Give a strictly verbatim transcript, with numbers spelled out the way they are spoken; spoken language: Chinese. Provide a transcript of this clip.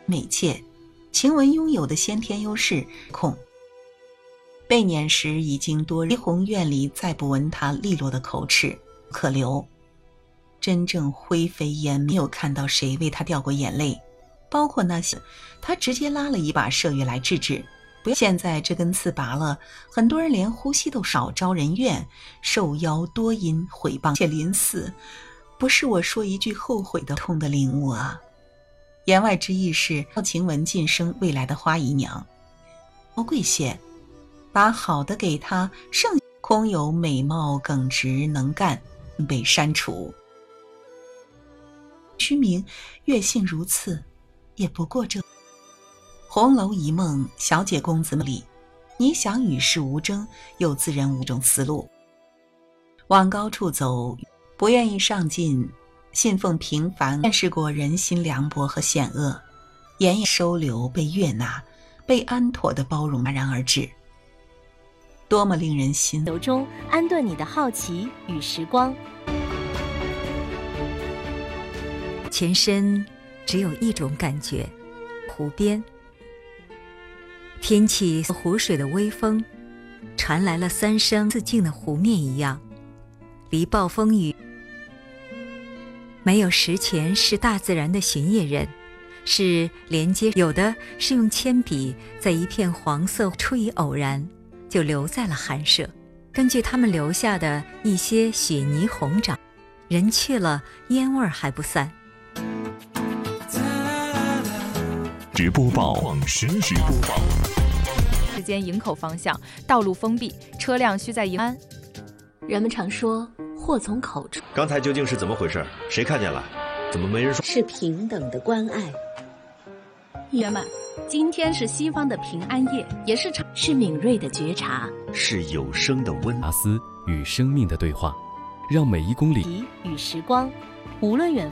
美妾，晴雯拥有的先天优势控。被撵时已经多日，怡红院里再不闻他利落的口齿可留。真正灰飞烟没有看到谁为他掉过眼泪，包括那些他直接拉了一把麝月来制止。不要现在这根刺拔了，很多人连呼吸都少招人怨，受邀多因毁谤且临死，不是我说一句后悔的痛的领悟啊。言外之意是要晴雯晋升未来的花姨娘。欧贵些，把好的给他，剩下空有美貌耿直能干，被删除。虚名月幸如此，也不过这红楼一梦，小姐公子里，你想与世无争，又自认无种思路，往高处走，不愿意上进，信奉平凡，见识过人心凉薄和险恶，严严收留，被悦纳，被安妥的包容戛然而止，多么令人心由衷安顿你的好奇与时光。 全身只有一种感觉，湖边。天气湖水的微风，传来了三声自静的湖面一样，离暴风雨。没有石泉是大自然的巡夜人，是连接，有的是用铅笔在一片黄色出于偶然就留在了寒舍，根据他们留下的一些雪泥红掌，人去了烟味还不散。 直播报，实时播报。 时间营口方向道路封闭，车辆需在营安。 人们常说祸从口出， 刚才究竟是怎么回事？谁看见了？怎么没人说？ 是平等的关爱。 爷们，今天是西方的平安夜，也是是敏锐的觉察， 是有声的温。 达斯与生命的对话，让每一公里与时光，无论远